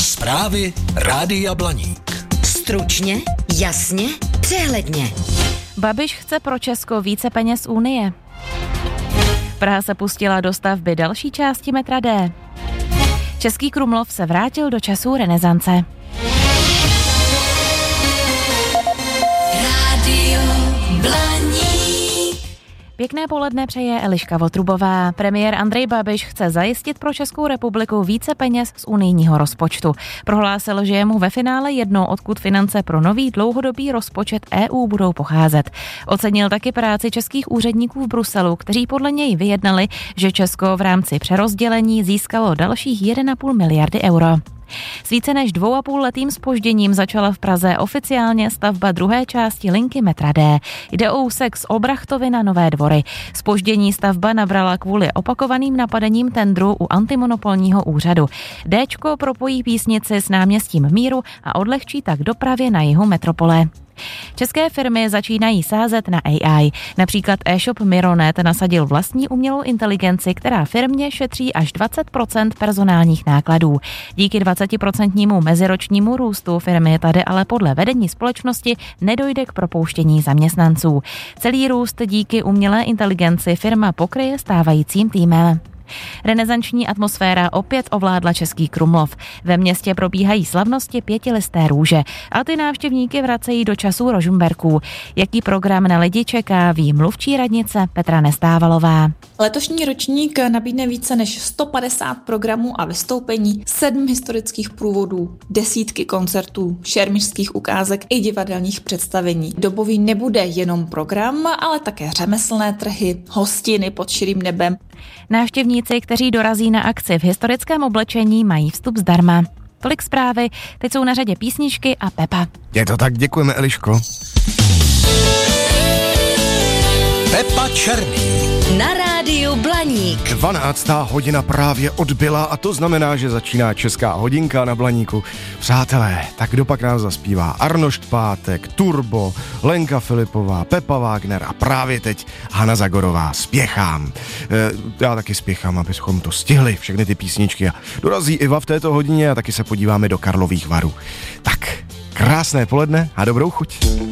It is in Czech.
Zprávy Rádia Blaník. Stručně, jasně, přehledně. Babiš chce pro Česko více peněz Unie. Praha se pustila do stavby další části metra D. Český Krumlov se vrátil do časů renesance. Rádio Blaník. Pěkné poledne přeje Eliška Votrubová. Premiér Andrej Babiš chce zajistit pro Českou republiku více peněz z unijního rozpočtu. Prohlásil, že je mu ve finále jedno, odkud finance pro nový dlouhodobý rozpočet EU budou pocházet. Ocenil taky práci českých úředníků v Bruselu, kteří podle něj vyjednali, že Česko v rámci přerozdělení získalo dalších 1,5 miliardy euro. S více než 2,5letým zpožděním začala v Praze oficiálně stavba druhé části linky metra D. Jde o úsek z Olbrachtovy na Nové Dvory. Zpoždění stavba nabrala kvůli opakovaným napadením tendru u antimonopolního úřadu. Déčko propojí Písnici s náměstím Míru a odlehčí tak dopravě na jihu metropole. České firmy začínají sázet na AI. Například e-shop Mironet nasadil vlastní umělou inteligenci, která firmě šetří až 20% personálních nákladů. Díky 20% meziročnímu růstu firmy tady ale podle vedení společnosti nedojde k propouštění zaměstnanců. Celý růst díky umělé inteligenci firma pokryje stávajícím týmem. Renesanční atmosféra opět ovládla Český Krumlov. Ve městě probíhají slavnosti pětilisté růže a ty návštěvníky vracejí do časů Rožmberků. Jaký program na lidi čeká, ví mluvčí radnice Petra Nestávalová. Letošní ročník nabídne více než 150 programů a vystoupení, 7 historických průvodů, desítky koncertů, šermířských ukázek i divadelních představení. Dobový nebude jenom program, ale také řemeslné trhy, hostiny pod širým nebem. Návštěvníci, kteří dorazí na akci v historickém oblečení, mají vstup zdarma. Tolik zprávy, teď jsou na řadě písničky a Pepa. Je to tak, děkujeme, Eliško. Pepa Černý. Na rádiu Blaník. 12. hodina právě odbyla a to znamená, že začíná Česká hodinka na Blaníku. Přátelé, tak kdo pak nás zaspívá? Arnošt Pátek, Turbo, Lenka Filipová, Pepa Wagner a právě teď Hana Zagorová. Spěchám. Já taky spěchám, abychom to stihli, všechny ty písničky. A dorazí Iva v této hodině a taky se podíváme do Karlových Varů. Tak, krásné poledne a dobrou chuť.